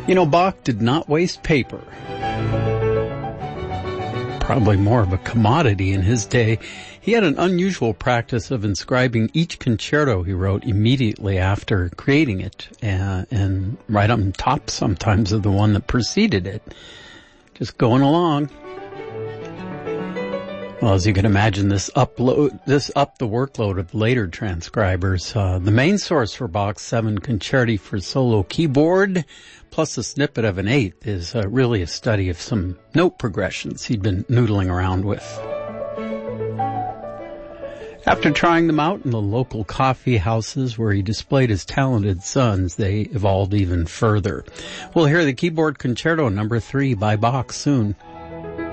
You know, Bach did not waste paper. Probably more of a commodity in his day. He had an unusual practice of inscribing each concerto he wrote immediately after creating it, and right on top sometimes of the one that preceded it. Just going along. Well, as you can imagine, this upped the workload of later transcribers. The main source for Bach's 7 Concerti for solo keyboard, plus a snippet of an eighth, is really a study of some note progressions he'd been noodling around with. After trying them out in the local coffee houses where he displayed his talented sons, they evolved even further. We'll hear the Keyboard Concerto No. 3 by Bach soon.